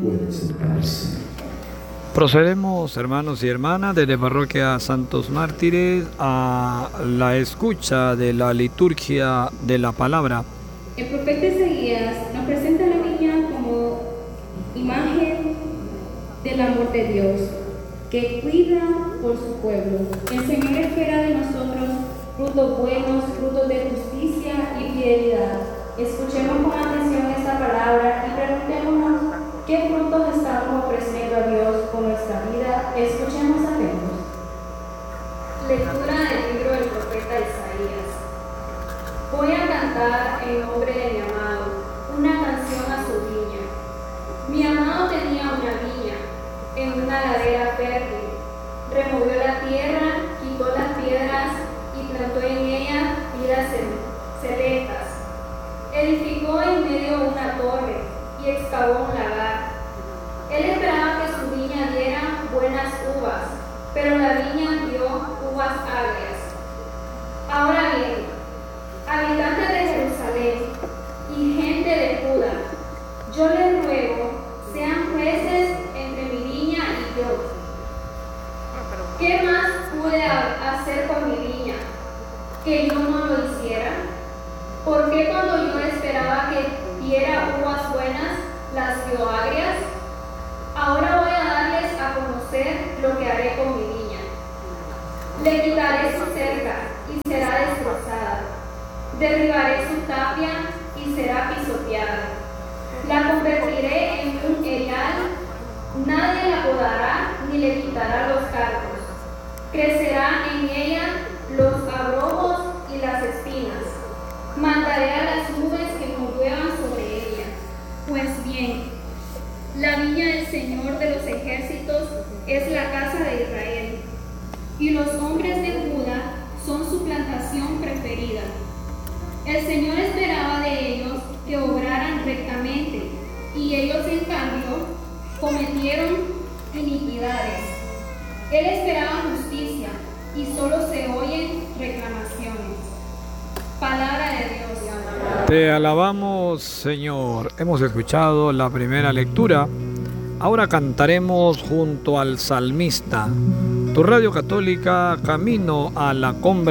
puede sentarse. Procedemos, hermanos y hermanas, desde Parroquia Santos Mártires a la escucha de la liturgia de la palabra. El profeta Isaías nos presenta a la viña como imagen del amor de Dios, que cuida por su pueblo. El Señor espera de nosotros frutos buenos, frutos de justicia y fidelidad. Escuchemos con atención esta palabra y preguntémonos qué frutos estamos ofreciendo a Dios con nuestra vida. Escuchemos atentos. Lectura del libro del profeta Isaías. Voy a cantar en nombre de mi amado una canción a su viña. Mi amado tenía una viña en una ladera fértil. Removió la tierra, quitó las piedras y plantó en ella vidas selectas. Edificó en medio una torre y excavó un lagar. Él esperaba que su viña diera buenas uvas, pero la viña dio uvas agrias. Ahora bien, habitantes de Jerusalén y gente de Judá, yo les ruego, sean jueces entre mi viña y yo. ¿Qué más pude hacer con mi viña que yo no lo hiciera? ¿Por qué cuando yo esperaba que diera uvas buenas, las dio agrias? Ahora voy a darles a conocer lo que haré con mi viña. Le quitaré su cerca y será destrozada. Derribaré su tapia y será pisoteada. La convertiré en un erial. Nadie la podará ni le quitará los cardos. Crecerán en ella los abrojos y las espinas. Mandaré a las nubes que lluevan sobre ella. Pues bien, la viña del Señor de los ejércitos es la casa de Israel, y los hombres de Judá son su plantación preferida. El Señor esperaba de ellos que obraran rectamente, y ellos en cambio cometieron iniquidades. Él esperaba justicia, y solo se oyen reclamaciones. Palabra de Dios. Te alabamos, Señor. Hemos escuchado la primera lectura. Ahora cantaremos junto al salmista. Tu radio católica, camino a la conversión.